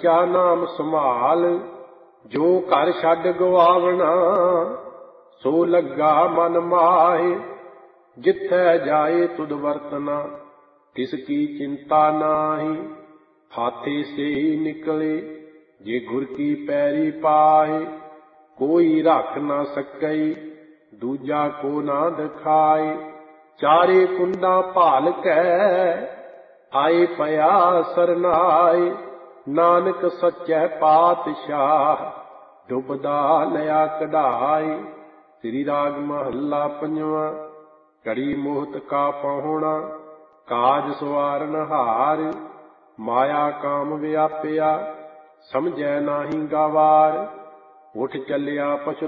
ਸੱਚਾ ਨਾਮ ਸੰਭਾਲ। ਜੋ ਘਰ ਛੱਡ ਗਵਾਵਣਾ ਸੋ ਲੱਗਾ ਮਨ ਮਾਹੇ। ਜਿੱਥੈ ਜਾਏ ਤੁਧ ਵਰਤਨਾ ਤਿਸ ਕੀ ਚਿੰਤਾ ਨਾਹੀ। ਹਾਥੇ ਸੇ ਨਿਕਲੇ ਜੇ ਗੁਰ ਕੀ ਪੈਰੀ ਪਾਏ। ਕੋਈ ਰੱਖ ਨਾ ਸਕਈ ਦੂਜਾ ਕੋ ਨਾ ਦਿਖਾਏ। ਚਾਰੇ ਕੁੰਡਾਂ ਭਾਲ ਕੈ ਆਏ ਪਿਆ ਸਰਨਾਏ। ਨਾਨਕ ਸੱਚੈ ਪਾਤਸ਼ਾਹ ਡੁੱਬਦਾ ਲਿਆ ਕਢਾਏ। ਸ੍ਰੀ ਰਾਗ ਮਹੱਲਾ ਪੰਜਵਾਂ। ਘੜੀ ਮੋਹਤ ਕਾ ਪਾਹੁਣਾ ਕਾਜ ਸਵਾਰਨ ਹਾਰ। ਮਾਇਆ ਕਾਮ ਵਿਆਪਿਆ ਸਮਝੈ ਨਾਹੀ ਗਵਾਰ। ਉਠ ਚੱਲਿਆ ਪਛੁ